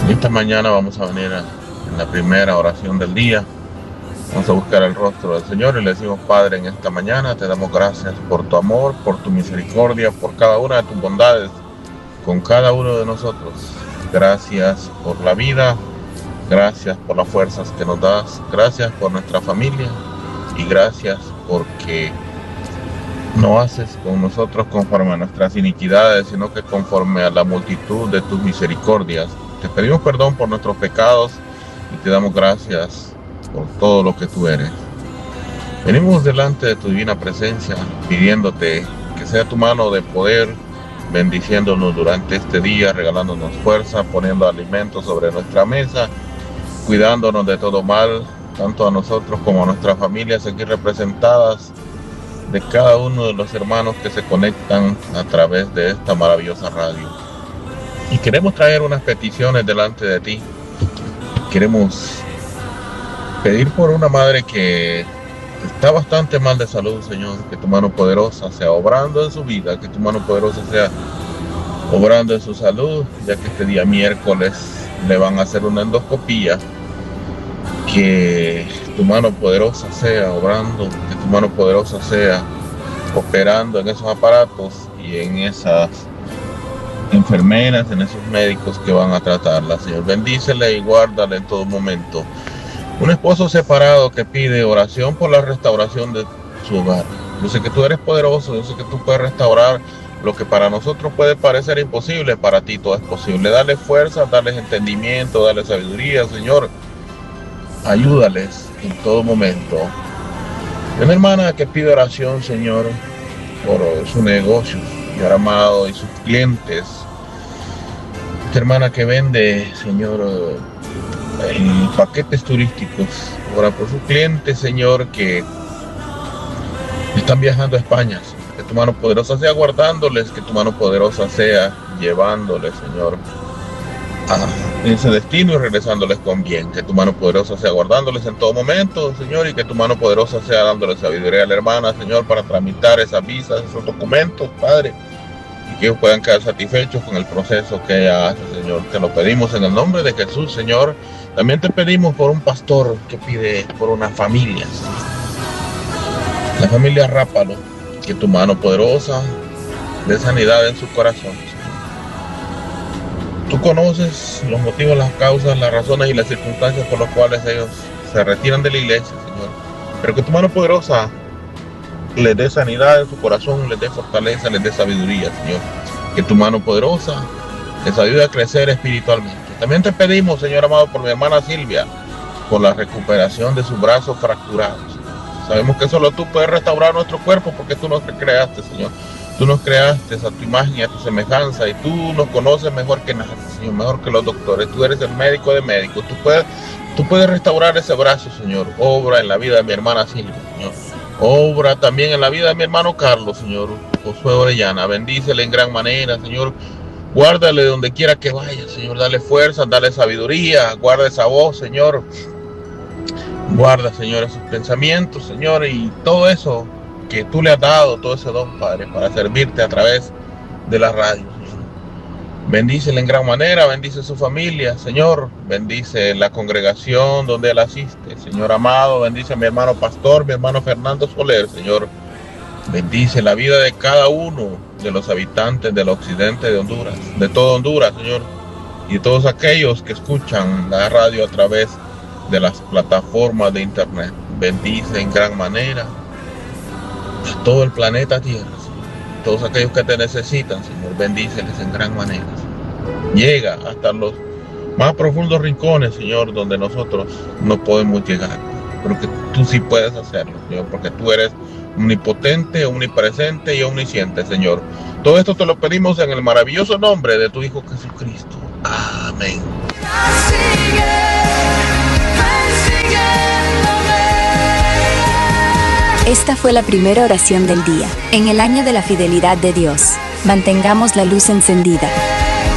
Esta mañana vamos a venir en la primera oración del día. Vamos a buscar el rostro del Señor y le decimos: Padre, en esta mañana te damos gracias por tu amor, por tu misericordia, por cada una de tus bondades con cada uno de nosotros. Gracias por la vida, gracias por las fuerzas que nos das, gracias por nuestra familia y gracias porque no haces con nosotros conforme a nuestras iniquidades, sino que conforme a la multitud de tus misericordias. Te pedimos perdón por nuestros pecados y te damos gracias por todo lo que tú eres. Venimos delante de tu divina presencia pidiéndote que sea tu mano de poder bendiciéndonos durante este día, regalándonos fuerza, poniendo alimentos sobre nuestra mesa, cuidándonos de todo mal, tanto a nosotros como a nuestras familias aquí representadas, de cada uno de los hermanos que se conectan a través de esta maravillosa radio. Y queremos traer unas peticiones delante de ti. Queremos pedir por una madre que está bastante mal de salud, Señor, que tu mano poderosa sea obrando en su vida, que tu mano poderosa sea obrando en su salud, ya que este día miércoles le van a hacer una endoscopía. Que tu mano poderosa sea obrando, que tu mano poderosa sea operando en esos aparatos y en esas enfermeras, en esos médicos que van a tratarla, Señor. Bendícele y guárdale en todo momento. Un esposo separado que pide oración por la restauración de su hogar. Yo sé que tú eres poderoso, yo sé que tú puedes restaurar lo que para nosotros puede parecer imposible, para ti todo es posible. Dale fuerza, dale entendimiento, dale sabiduría, Señor. Ayúdales en todo momento. Una hermana que pide oración, Señor, por su negocio, Señor amado, y sus clientes. Esta hermana que vende, Señor, en paquetes turísticos. Ora por sus clientes, Señor, que están viajando a España. Que tu mano poderosa sea guardándoles, que tu mano poderosa sea llevándoles, Señor, a ese destino y regresándoles con bien. Que tu mano poderosa sea guardándoles en todo momento, Señor, y que tu mano poderosa sea dándoles sabiduría a la hermana, Señor, para tramitar esas visas, esos documentos, Padre, y que ellos puedan quedar satisfechos con el proceso que ella hace, Señor. Te lo pedimos en el nombre de Jesús, Señor. También te pedimos por un pastor que pide por una familia, la familia Rápalo, que tu mano poderosa dé sanidad en su corazón. Tú conoces los motivos, las causas, las razones y las circunstancias por las cuales ellos se retiran de la iglesia, Señor. Pero que tu mano poderosa les dé sanidad en su corazón, les dé fortaleza, les dé sabiduría, Señor. Que tu mano poderosa les ayude a crecer espiritualmente. También te pedimos, Señor amado, por mi hermana Silvia, por la recuperación de sus brazos fracturados. Sabemos que solo tú puedes restaurar nuestro cuerpo porque tú nos creaste, Señor. Tú nos creaste a tu imagen y a tu semejanza y tú nos conoces mejor que nadie, Señor, mejor que los doctores. Tú eres el médico de médicos. Tú puedes restaurar ese brazo, Señor. Obra en la vida de mi hermana Silvia, Señor. Obra también en la vida de mi hermano Carlos, Señor. Josué Orellana. Bendícele en gran manera, Señor. Guárdale donde quiera que vaya, Señor. Dale fuerza, dale sabiduría. Guarda esa voz, Señor. Guarda, Señor, esos pensamientos, Señor, y todo eso que tú le has dado, todo ese don, Padre, para servirte a través de la radio, Señor. Bendícele en gran manera, bendice su familia, Señor. Bendice la congregación donde él asiste, Señor amado. Bendice a mi hermano pastor, mi hermano Fernando Soler, Señor. Bendice la vida de cada uno de los habitantes del occidente de Honduras, de todo Honduras, Señor. Y de todos aquellos que escuchan la radio a través de las plataformas de internet. Bendice en gran manera a todo el planeta Tierra, Señor. Todos aquellos que te necesitan, Señor, bendíceles en gran manera, Señor. Llega hasta los más profundos rincones, Señor, donde nosotros no podemos llegar, pero que tú sí puedes hacerlo, Señor, porque tú eres omnipotente, omnipresente y omnisciente, Señor. Todo esto te lo pedimos en el maravilloso nombre de tu Hijo Jesucristo. Amén. Esta fue la primera oración del día, en el año de la fidelidad de Dios. Mantengamos la luz encendida.